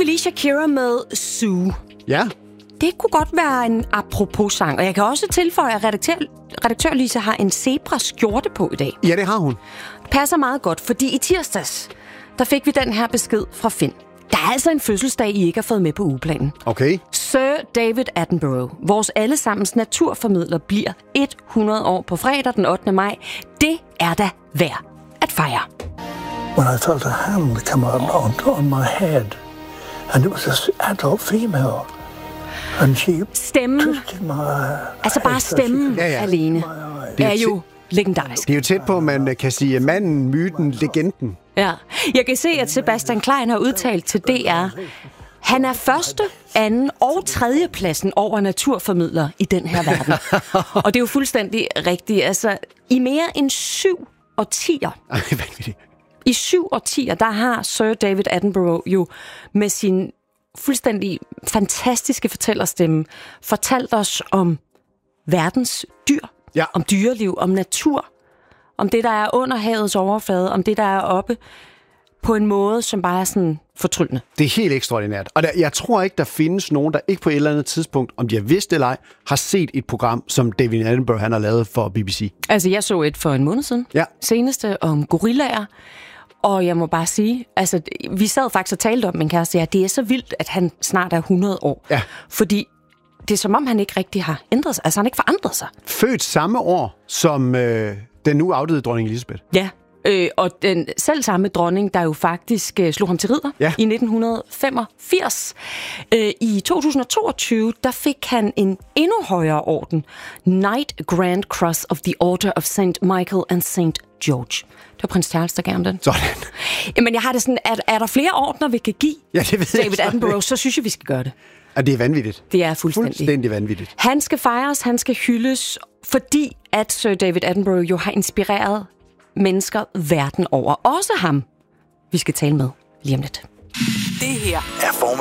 vi lige Shakira med Sue. Ja. Det kunne godt være en apropos-sang, og jeg kan også tilføje, at redaktør Lisa har en zebra-skjorte på i dag. Ja, det har hun. Det passer meget godt, fordi i tirsdags, der fik vi den her besked fra Finn. Der er altså en fødselsdag, I ikke har fået med på ugeplanen. Okay. Sir David Attenborough, vores allesammens naturformidler, bliver 100 år på fredag den 8. maj. Det er da værd at fejre. When I felt a hand come on my head, and it was an adult female, and she stemmen, twisted my altså bare stemmen alene, er jo legendarisk. Det er jo tæt på, man kan sige manden, myten, legenden. Ja, jeg kan se, at Sebastian Klein har udtalt til DR, han er første, anden og tredje pladsen over naturformidler i den her verden. Og det er jo fuldstændig rigtigt. Altså, i mere end 7 årtier, i 7 årtier, der har Sir David Attenborough jo med sin fuldstændig fantastiske fortællerstemme fortalt os om verdens dyr, om dyreliv, om natur, om det, der er under havets overflade, om det, der er oppe, på en måde, som bare er sådan fortryllende. Det er helt ekstraordinært. Og jeg tror ikke, der findes nogen, der ikke på et eller andet tidspunkt, om de har vidst eller ej, har set et program, som David Attenborough han har lavet for BBC. Altså, jeg så et for en måned siden. Ja. Seneste om gorillaer. Og jeg må bare sige, altså, vi sad faktisk og talte om min kæreste, at det er så vildt, at han snart er 100 år. Ja. Fordi det er som om, han ikke rigtig har ændret sig. Altså, han ikke forandret sig. Født samme år som den nu afdøde dronning Elisabeth. Ja. Og den selv samme dronning, der jo faktisk slog ham til ridder i 1985. I 2022, der fik han en endnu højere orden. Knight Grand Cross of the Order of St. Michael and St. George. Det var prins Charles, der gav ham den. Sådan. Jamen, jeg har det sådan, er der flere ordner, vi kan give David Attenborough, så synes jeg, vi skal gøre det. Og det er vanvittigt. Det er fuldstændig vanvittigt. Han skal fejres, han skal hyldes, fordi at Sir David Attenborough jo har inspireret mennesker verden over. Også ham, vi skal tale med lige om lidt. Det her er